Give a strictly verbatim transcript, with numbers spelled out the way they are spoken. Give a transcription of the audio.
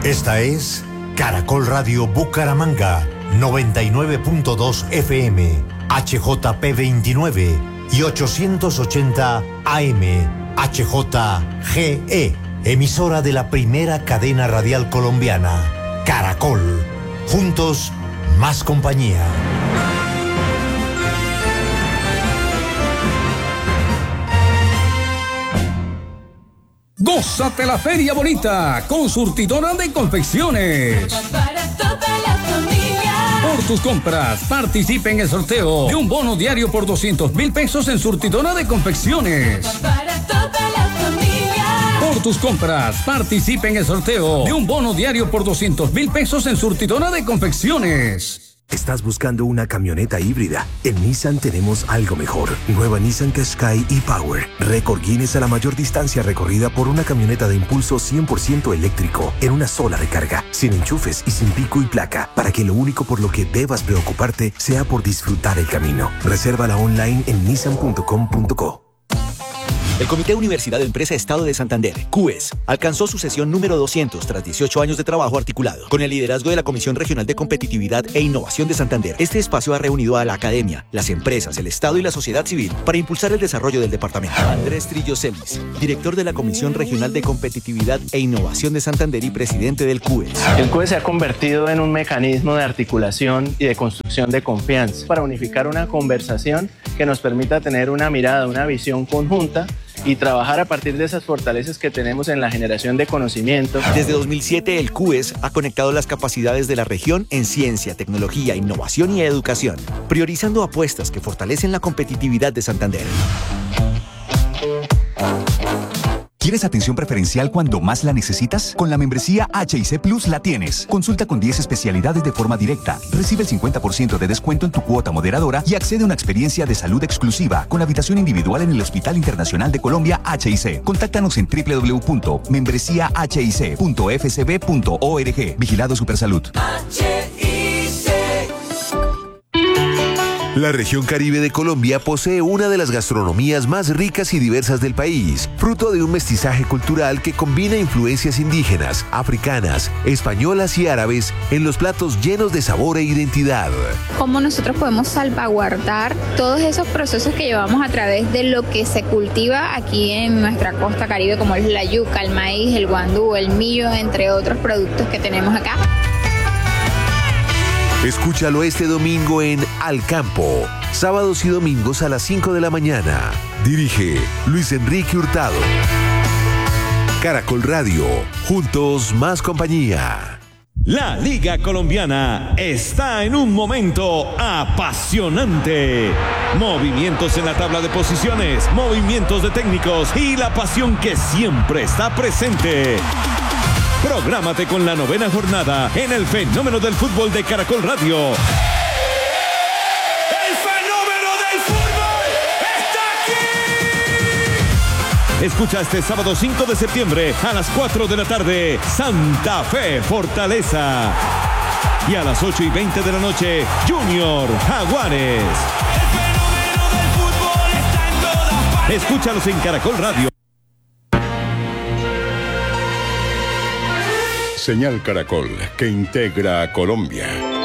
Esta es Caracol Radio Bucaramanga, noventa y nueve punto dos F M, H J P veintinueve y ochocientos ochenta A M, H J G E, emisora de la primera cadena radial colombiana, Caracol. Juntos, más compañía. Gózate la feria bonita con Surtidora de Confecciones. Para toda la familia. Por tus compras, participa en el sorteo de un bono diario por doscientos mil pesos en Surtidora de Confecciones. Para toda la familia. Por tus compras, participa en el sorteo de un bono diario por doscientos mil pesos en Surtidora de Confecciones. ¿Estás buscando una camioneta híbrida? En Nissan tenemos algo mejor. Nueva Nissan Qashqai e-Power. Récord Guinness a la mayor distancia recorrida por una camioneta de impulso cien por ciento eléctrico en una sola recarga, sin enchufes y sin pico y placa, para que lo único por lo que debas preocuparte sea por disfrutar el camino. Resérvala online en nissan punto com punto co. El Comité Universidad Empresa Estado de Santander, C U E S, alcanzó su sesión número doscientos tras dieciocho años de trabajo articulado. Con el liderazgo de la Comisión Regional de Competitividad e Innovación de Santander, este espacio ha reunido a la academia, las empresas, el Estado y la sociedad civil para impulsar el desarrollo del departamento. Andrés Trillo Celis, director de la Comisión Regional de Competitividad e Innovación de Santander y presidente del C U E S. El C U E S se ha convertido en un mecanismo de articulación y de construcción de confianza para unificar una conversación que nos permita tener una mirada, una visión conjunta y trabajar a partir de esas fortalezas que tenemos en la generación de conocimiento. Desde dos mil siete, el C U E S ha conectado las capacidades de la región en ciencia, tecnología, innovación y educación, priorizando apuestas que fortalecen la competitividad de Santander. ¿Quieres atención preferencial cuando más la necesitas? Con la membresía H I C Plus la tienes. Consulta con diez especialidades de forma directa. Recibe el cincuenta por ciento de descuento en tu cuota moderadora y accede a una experiencia de salud exclusiva con habitación individual en el Hospital Internacional de Colombia H I C. Contáctanos en doble u doble u doble u punto membresía h i c punto f c b punto org. Vigilado Supersalud. H I C. La región Caribe de Colombia posee una de las gastronomías más ricas y diversas del país, fruto de un mestizaje cultural que combina influencias indígenas, africanas, españolas y árabes en los platos llenos de sabor e identidad. ¿Cómo nosotros podemos salvaguardar todos esos procesos que llevamos a través de lo que se cultiva aquí en nuestra costa Caribe, como es la yuca, el maíz, el guandú, el millo, entre otros productos que tenemos acá? Escúchalo este domingo en Al Campo, sábados y domingos a las cinco de la mañana. Dirige Luis Enrique Hurtado. Caracol Radio, juntos más compañía. La Liga Colombiana está en un momento apasionante. Movimientos en la tabla de posiciones, movimientos de técnicos y la pasión que siempre está presente. Prográmate con la novena jornada en el fenómeno del fútbol de Caracol Radio. ¡El fenómeno del fútbol está aquí! Escucha este sábado cinco de septiembre a las cuatro de la tarde, Santa Fe Fortaleza. Y a las ocho y veinte de la noche, Junior Jaguares. El fenómeno del fútbol está en todas partes. Escúchalos en Caracol Radio. Señal Caracol, que integra a Colombia.